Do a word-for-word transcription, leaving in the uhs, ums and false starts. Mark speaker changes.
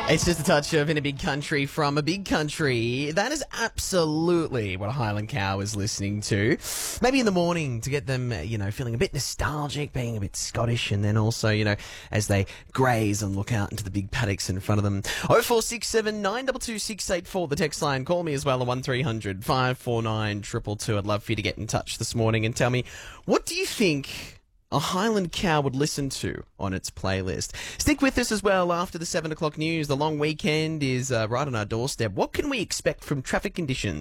Speaker 1: It's just a touch of In a Big Country from a Big Country. That is absolutely what a Highland cow is listening to. Maybe in the morning to get them, you know, feeling a bit nostalgic, being a bit Scottish, and then also, you know, as they graze and look out into the big paddocks in front of them. oh four six seven, nine two two, six eight four, the text line. Call me as well at one three hundred, five four nine, two two two. I'd love for you to get in touch this morning and tell me, what do you think a Highland cow would listen to on its playlist? Stick with us as well after the seven o'clock news. The long weekend is uh, right on our doorstep. What can we expect from traffic conditions?